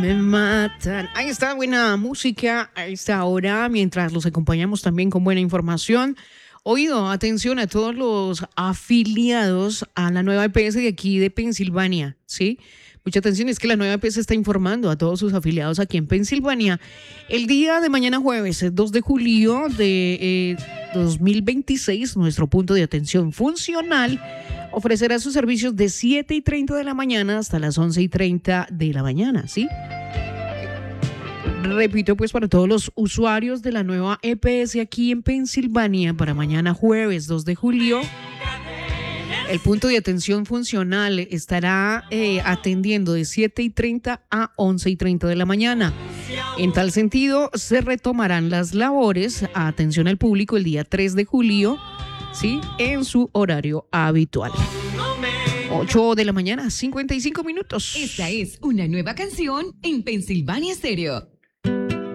me matan. Ahí está buena música a esta hora, mientras los acompañamos también con buena información. Oído, atención a todos los afiliados a la nueva EPS de aquí de Pensilvania, ¿sí? Mucha atención, es que la nueva EPS está informando a todos sus afiliados aquí en Pensilvania. El día de mañana jueves, 2 de julio de 2026, nuestro punto de atención funcional ofrecerá sus servicios de 7:30 de la mañana hasta las 11:30 de la mañana, ¿sí? Repito, pues para todos los usuarios de la nueva EPS aquí en Pensilvania, para mañana jueves 2 de julio, el punto de atención funcional estará atendiendo de 7:30 a 11:30 de la mañana. En tal sentido, se retomarán las labores a atención al público el día 3 de julio, ¿sí? En su horario habitual. 8 de la mañana, 55 minutos. Esta es una nueva canción en Pensilvania Stereo.